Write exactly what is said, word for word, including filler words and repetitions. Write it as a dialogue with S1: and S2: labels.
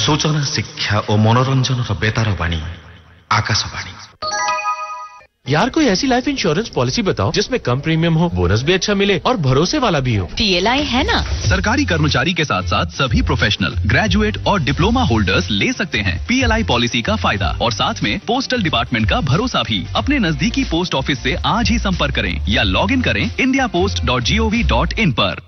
S1: सूचना शिक्षा और मनोरंजन बेतार बाणी आकाशवाणी।
S2: यार कोई ऐसी लाइफ इंश्योरेंस पॉलिसी बताओ जिसमें कम प्रीमियम हो, बोनस भी अच्छा मिले और भरोसे वाला भी हो।
S3: पीएलआई है ना।
S4: सरकारी कर्मचारी के साथ साथ सभी प्रोफेशनल, ग्रेजुएट और डिप्लोमा होल्डर्स ले सकते हैं पीएलआई पॉलिसी का फायदा और साथ में पोस्टल डिपार्टमेंट का भरोसा भी। अपने नजदीकी पोस्ट ऑफिस से आज ही संपर्क करें या लॉग इन करें India post dot G O V dot in पर।